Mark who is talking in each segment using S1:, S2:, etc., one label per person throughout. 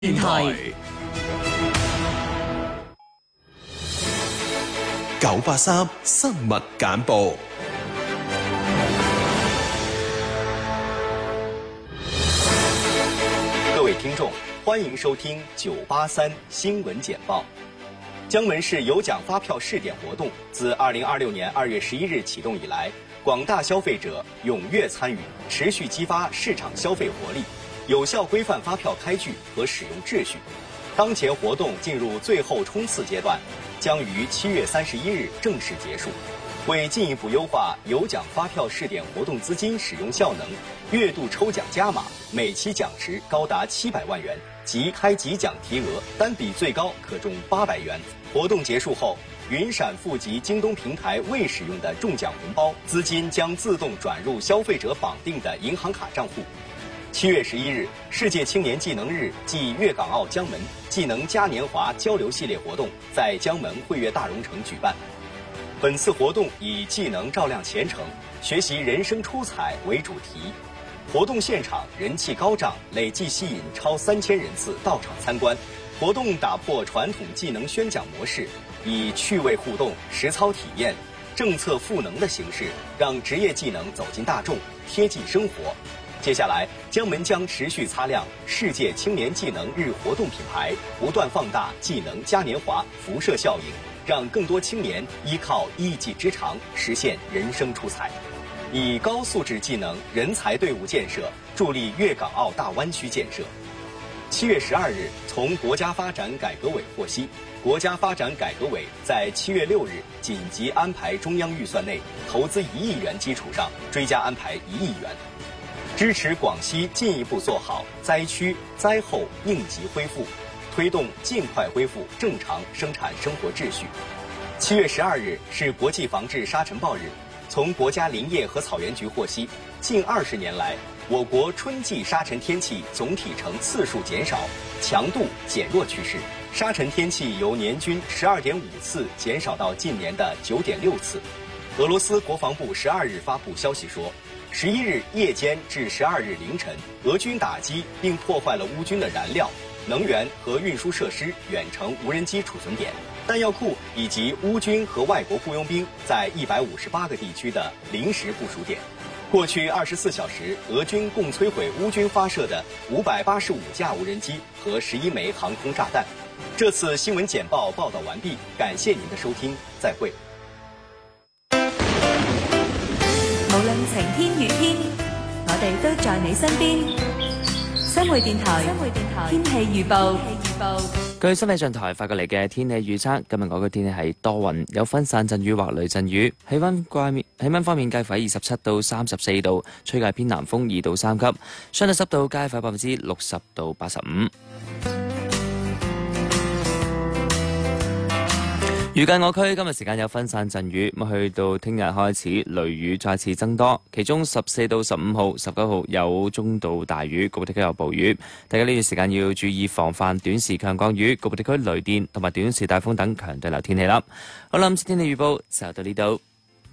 S1: 電台983新聞簡報。
S2: 各位聽眾，歡迎收聽983新聞簡報。江門市有獎發票試點活動自2026年2月11日啟動以來，廣大消費者踴躍參與，持續激發市場消費活力，有效規範發票開具和使用秩序。當前活動進入最後衝刺階段，將於7月31日正式結束。為進一步優化有獎發票試點活動資金使用效能，月度抽獎加碼，每期獎池高達700萬元，即開級獎提額單筆最高可中800元。活動結束後，雲閃付及京東平台未使用的中獎紅包資金將自動轉入消費者綁定的銀行卡賬戶。7月11日，世界青年技能日暨粵港澳江門技能嘉年華交流系列活動在江門匯悅大融城舉辦。本次活動以技能照亮前程，學習人生出彩為主題。活動現場人氣高漲，累計吸引超3000人次到場參觀。活動打破傳統技能宣講模式，以趣味互動、實操體驗、政策賦能的形式，讓職業技能走進大眾，貼近生活。接下來，江門將持續擦亮世界青年技能日活動品牌，不斷放大技能嘉年華輻射效應，讓更多青年依靠一技之長實現人生出彩，以高素質技能人才隊伍建設助力粵港澳大灣區建設。7月12日，從國家發展改革委獲悉，國家發展改革委在7月6日緊急安排中央預算內投資1億元基礎上追加安排1億元，支持廣西進一步做好災區災後應急恢復，推動盡快恢復正常生產生活秩序。7月12日是國際防治沙塵暴日，從國家林業和草原局獲悉，近20年來，我國春季沙塵天氣總體呈次數減少、強度減弱趨勢，沙塵天氣由年均12.5次減少到近年的9.6次。俄羅斯國防部12日發布消息說，11日夜間至12日凌晨，俄軍打擊並破壞了烏軍的燃料、能源和運輸設施、遠程無人機儲存點、彈藥庫以及烏軍和外國僱傭兵在158個地區的臨時部署點。過去24小時，俄軍共摧毀烏軍發射的585架無人機和11枚航空炸彈。這次新聞簡報報道完畢，感謝您的收聽，再會。
S3: 無論晴天雨天，我哋都在你身邊。新會電台天氣預報。
S4: 據心氣象台發過嚟嘅天氣預測，今日我嘅天氣係多雲，有分散陣雨或雷陣雨。氣溫方面介乎喺27到34度，吹介偏南風2到3級，相對濕度介乎60%到85%。預計我區今日時間有分散陣雨，去到聽日開始雷雨再次增多，其中14到15號、19號有中到大雨，局部地區有暴雨。大家呢段時間要注意防範短時強降雨、局部地區雷電同埋短時大風等強對流天氣啦。好啦，今次天氣預報就到呢度。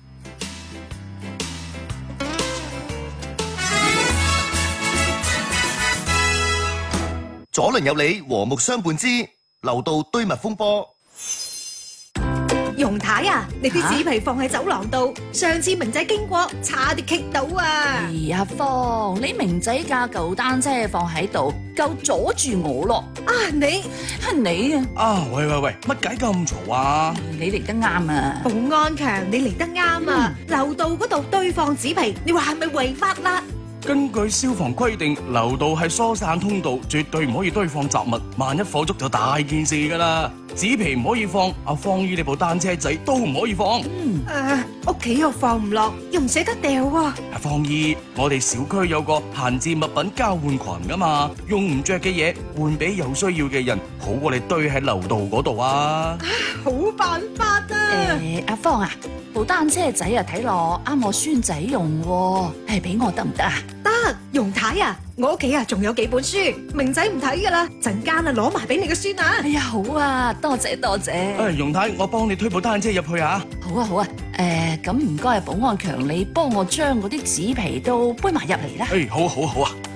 S5: 左鄰右里和睦相伴之樓道堆密風波。
S6: 容太啊，你啲紙皮放喺走廊度，上次明仔經過差啲棘到啊！
S7: 阿芳，你明仔架舊單車放喺度，夠阻住我咯！
S6: 啊，你
S8: 喂，乜解咁嘈啊？
S7: 你嚟得啱啊！
S6: 保安強，你嚟得啱啊！樓道嗰度堆放紙皮，你話係咪違法啦？
S8: 根據消防規定，樓道係疏散通道，絕對唔可以堆放雜物，萬一火燭就大件事㗎啦。紙皮唔可以放，阿芳姨你部單車仔都唔可以放。
S6: 屋企又放唔落，又唔捨得掉喎。
S8: 阿芳姨，我哋小區有個閒置物品交換群㗎嘛，用唔着嘅嘢換俾有需要嘅人，好過你堆喺樓道嗰度啊。
S6: 好辦法啊！
S7: 阿芳啊，部單車仔啊睇落啱我孫仔用喎，俾我得唔得啊？
S6: 得，容太啊，我屋企啊仲有幾本書，明仔唔睇噶啦，陣間啊攞埋俾你個孫啊！
S7: 哎呀，好啊，多謝。
S8: 容太，我幫你推部單車入去啊！
S7: 好啊，咁唔該保安強，你幫我將嗰啲紙皮都搬埋入嚟啦。
S8: 好啊。